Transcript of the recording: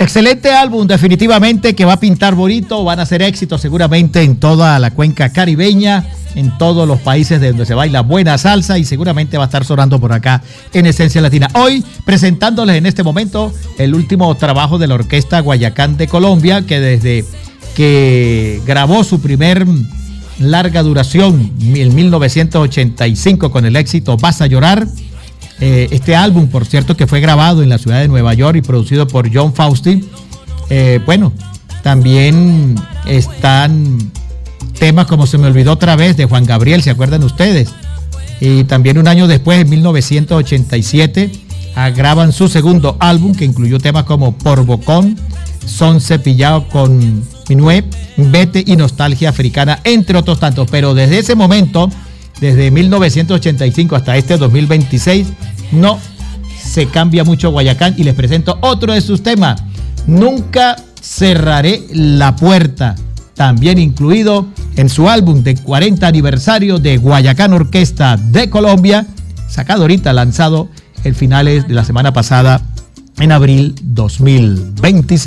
Excelente álbum, definitivamente, que va a pintar bonito, van a ser éxitos seguramente en toda la cuenca caribeña, en todos los países de donde se baila buena salsa y seguramente va a estar sonando por acá en Esencia Latina. Hoy presentándoles en este momento el último trabajo de la Orquesta Guayacán de Colombia, que desde que grabó su primer larga duración en 1985 con el éxito Vas a llorar. Este álbum, por cierto, que fue grabado en la ciudad de Nueva York y producido por John Fausti. Bueno, también están temas como Se me olvidó otra vez de Juan Gabriel, ¿se acuerdan ustedes? Y también un año después, en 1987, graban su segundo álbum que incluyó temas como Por Bocón, Son Cepillado con Minué, Vete y Nostalgia Africana, entre otros tantos. Pero desde ese momento, desde 1985 hasta este 2026, no se cambia mucho Guayacán y les presento otro de sus temas, Nunca cerraré la puerta, también incluido en su álbum de 40 aniversario de Guayacán Orquesta de Colombia, sacado ahorita, lanzado en finales de la semana pasada, en abril 2026.